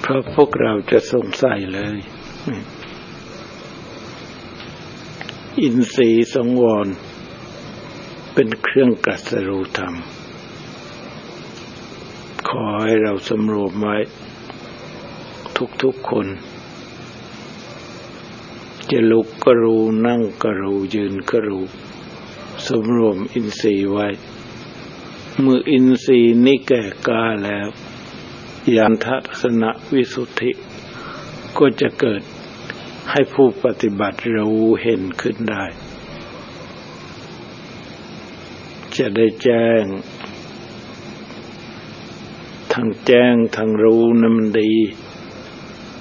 เพราะพวกเราจะสงสัยเลยอินทรีย์สังวรเป็นเครื่องตรัสรู้ธรรมขอให้เราสำรวมไว้ทุกๆคนจะลุกก็รู้นั่งก็รู้ยืนก็รู้สำรวมอินทรีย์ไว้เมื่ออินทรีย์นี้แก่กล้าแล้วญาณทัศนวิสุทธิก็จะเกิดให้ผู้ปฏิบัติรู้เห็นขึ้นได้จะได้แจ้งทั้งรู้นั้นมันดี